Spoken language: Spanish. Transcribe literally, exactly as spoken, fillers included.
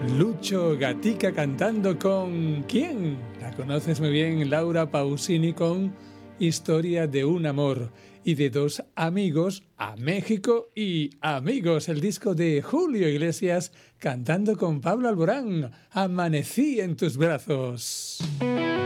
Lucho Gatica cantando con... ¿quién? La conoces muy bien, Laura Pausini, con Historia de un amor. Y de dos amigos a México y amigos, el disco de Julio Iglesias cantando con Pablo Alborán, Amanecí en tus brazos.